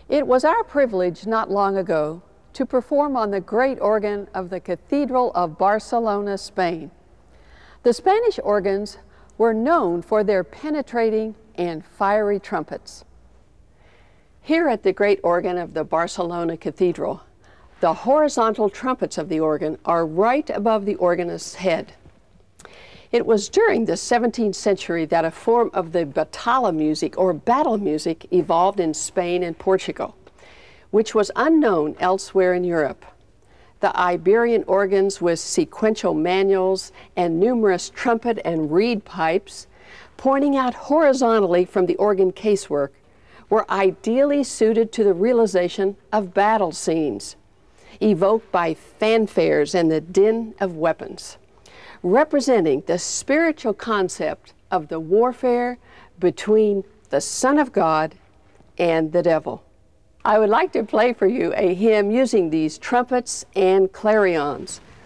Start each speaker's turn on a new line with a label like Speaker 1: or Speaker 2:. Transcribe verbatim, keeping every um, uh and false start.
Speaker 1: It was our privilege not long ago to perform on the great organ of the Cathedral of Barcelona, Spain. The Spanish organs were known for their penetrating and fiery trumpets. Here at the great organ of the Barcelona Cathedral, the horizontal trumpets of the organ are right above the organist's head. It was during the seventeenth century that a form of the batalla music, or battle music, evolved in Spain and Portugal, which was unknown elsewhere in Europe. The Iberian organs with sequential manuals and numerous trumpet and reed pipes pointing out horizontally from the organ casework were ideally suited to the realization of battle scenes, evoked by fanfares and the din of weapons, representing the spiritual concept of the warfare between the Son of God and the devil. I would like to play for you a hymn using these trumpets and clarions,